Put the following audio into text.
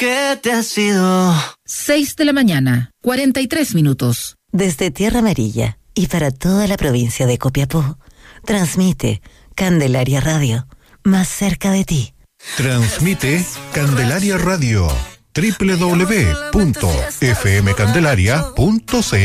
¿Qué te ha sido? 6 de la mañana, 43 minutos. Desde Tierra Amarilla y para toda la provincia de Copiapó, transmite Candelaria Radio, más cerca de ti. Transmite Candelaria Radio, www.fmcandelaria.cl